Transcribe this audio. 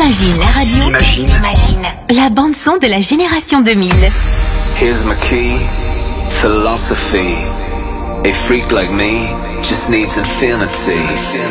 Imagine la radio. Imagine la bande son de la génération 2000. Here's my key, philosophy. A freak like me just needs infinity.